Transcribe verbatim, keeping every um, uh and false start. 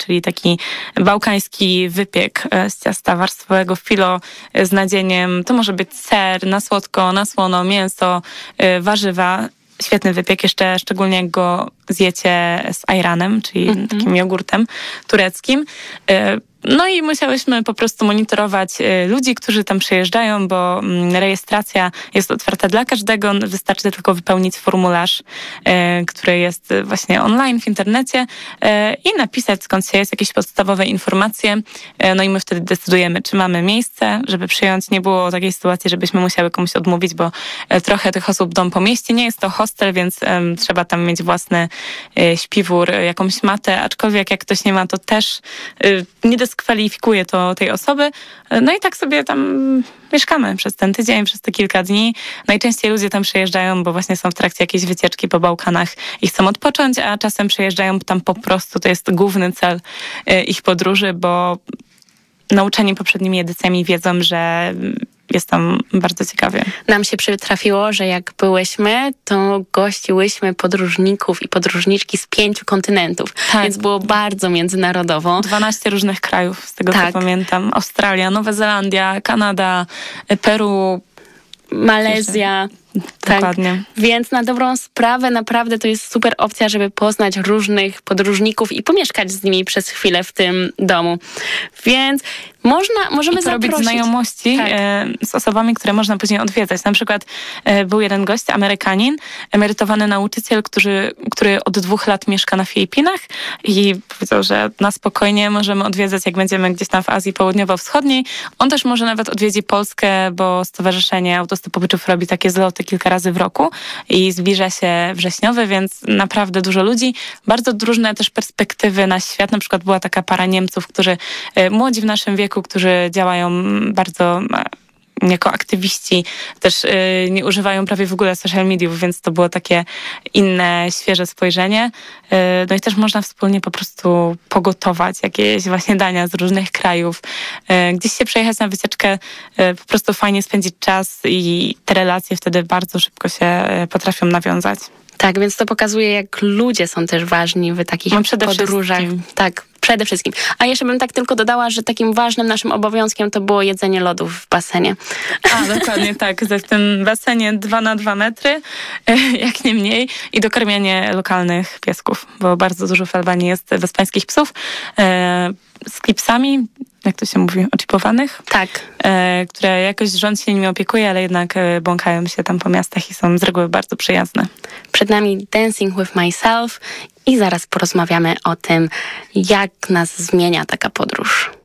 czyli taki bałkański wypiek z ciasta warstwowego filo z nadzieniem. To może być ser, na słodko, na słono, mięso, warzywa. Świetny wypiek, jeszcze szczególnie jak go zjecie z ajranem, czyli mm-hmm. takim jogurtem tureckim. No i musiałyśmy po prostu monitorować ludzi, którzy tam przyjeżdżają, bo rejestracja jest otwarta dla każdego. Wystarczy tylko wypełnić formularz, który jest właśnie online w internecie i napisać, skąd się jest, jakieś podstawowe informacje. No i my wtedy decydujemy, czy mamy miejsce, żeby przyjąć. Nie było takiej sytuacji, żebyśmy musiały komuś odmówić, bo trochę tych osób dom po mieście. Nie jest to hostel, więc trzeba tam mieć własny śpiwór, jakąś matę, aczkolwiek jak ktoś nie ma, to też nie dyskwalifikuje to tej osoby. No i tak sobie tam mieszkamy przez ten tydzień, przez te kilka dni. Najczęściej ludzie tam przyjeżdżają, bo właśnie są w trakcie jakiejś wycieczki po Bałkanach i chcą odpocząć, a czasem przyjeżdżają tam po prostu, to jest główny cel ich podróży, bo nauczeni poprzednimi edycjami wiedzą, że jest tam bardzo ciekawie. Nam się przytrafiło, że jak byłyśmy, to gościłyśmy podróżników i podróżniczki z pięciu kontynentów, tak. Więc było bardzo międzynarodowo. dwanaście różnych krajów, z tego tak. co pamiętam. Australia, Nowa Zelandia, Kanada, Peru, Malezja. Dokładnie. Tak. Więc na dobrą sprawę naprawdę to jest super opcja, żeby poznać różnych podróżników i pomieszkać z nimi przez chwilę w tym domu. Więc można, możemy I to robić znajomości tak. z osobami, które można później odwiedzać. Na przykład był jeden gość, Amerykanin, emerytowany nauczyciel, który, który od dwóch lat mieszka na Filipinach i powiedział, że na spokojnie możemy odwiedzać, jak będziemy gdzieś tam w Azji Południowo-Wschodniej. On też może nawet odwiedzi Polskę, bo Stowarzyszenie Autostopowiczów robi takie zloty kilka razy w roku i zbliża się wrześniowy, więc naprawdę dużo ludzi. Bardzo różne też perspektywy na świat. Na przykład była taka para Niemców, którzy młodzi w naszym wieku, którzy działają bardzo jako aktywiści, też y, nie używają prawie w ogóle social mediów, więc to było takie inne, świeże spojrzenie. Y, no i też można wspólnie po prostu pogotować jakieś właśnie dania z różnych krajów. Y, gdzieś się przejechać na wycieczkę, y, po prostu fajnie spędzić czas i te relacje wtedy bardzo szybko się y, potrafią nawiązać. Tak, więc to pokazuje, jak ludzie są też ważni w takich no przede podróżach. Wszystkim. Tak, przede wszystkim. A jeszcze bym tak tylko dodała, że takim ważnym naszym obowiązkiem to było jedzenie lodów w basenie. A, dokładnie tak. W tym basenie dwa na dwa metry, jak nie mniej. I dokarmianie lokalnych piesków, bo bardzo dużo w Albanii jest wyspańskich psów z klipsami, jak to się mówi, oczipowanych. Tak. E, które jakoś rząd się nimi opiekuje, ale jednak e, błąkają się tam po miastach i są z reguły bardzo przyjazne. Przed nami Dancing with Myself i zaraz porozmawiamy o tym, jak nas zmienia taka podróż.